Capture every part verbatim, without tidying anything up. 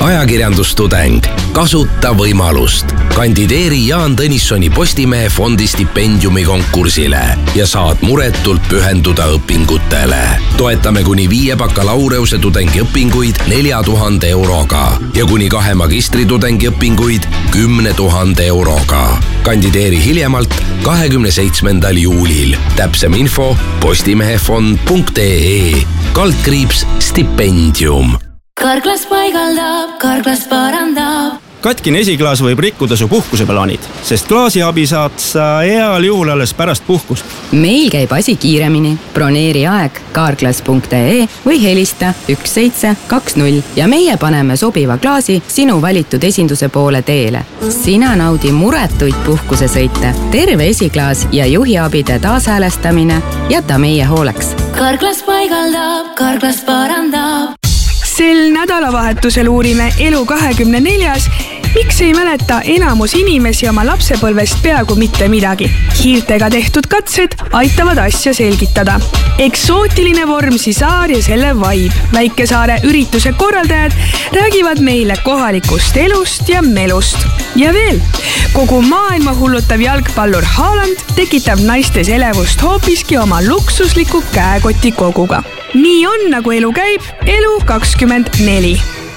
ajakirjandustudeng, kasuta võimalust. Kandideeri Jaan Tõnissoni Postimehe fondi stipendiumi konkursile ja saad muretult pühenduda õpingutele. Toetame kuni viie bakalaureuse tudengiõpinguid nelja tuhande euroga ja kuni kahe magistritudengi õpinguid kümne tuhande euroga. Kandideeri hiljemalt kahekümne seitsmendal juulil. Täpsem info postimehefond punkt ee, kaldkriips stipendium. Karklas paigaldab, Karklas parandab. Katkine esiklaas võib rikkuda su puhkuseplaanid, sest klaasi abi saad sa heal juhul alles pärast puhkust. Meil käib asi kiiremini. Broneeri aeg karklas punkt ee või helista üks seitse kaks null ja meie paneme sobiva klaasi sinu valitud esinduse poole teele. Sina naudi muretuid puhkusesõite. Terve esiklaas ja juhiabide taashäälestamine jäta meie hooleks. Karklas paigaldab, Karklas parandab. Sel nädalavahetusel uurime Elu kahekümne neljas, miks ei mäleta enamus inimesi oma lapsepõlvest peaaegu mitte midagi. Hiirtega tehtud katsed aitavad asja selgitada. Eksootiline Vormsi saar ja selle vibe. Väikesaare ürituse korraldajad räägivad meile kohalikust elust ja melust. Ja veel, kogu maailma hullutav jalgpallur Haaland tekitab naistes elevust hoopiski oma luksusliku käekoti koguga. Nii on, nagu elu käib, Elu kakskümmend neli.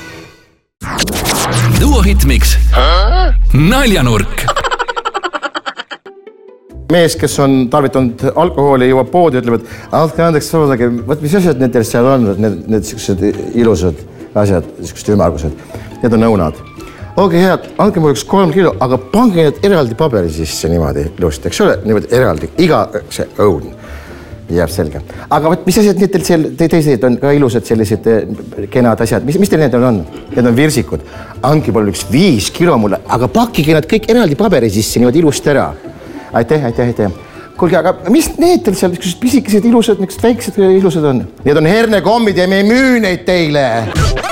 Duohitmiks Naljanurk. Mees, kes on tarvitanud alkoholi, jõuab poodi, ütlevad, andke andeks soodage, võt mis asjad need seal on, need, need siuksed ilusad asjad, siuksed ümargused. Need on õunad. Olge head, andke mul üks kolm kilo, aga pange need eraldi paberi sisse niimoodi ilusti, eks ole, niimoodi eraldi, iga see õun jääb selge. Aga võt, mis asjad need teil te, teised on ka ilusad sellised kenad asjad, mis, mis teil need on? Need on virsikud. Andke mul üks viis kilo mulle, aga pakkige nad kõik eraldi paberi sisse niimoodi ilusti ära. Aitäh, aitäh, aitäh. Kuulge, aga mis need teil seal pisikesed ilusad, väiksed ilusad on? Need on hernekommid ja me ei müü neid teile.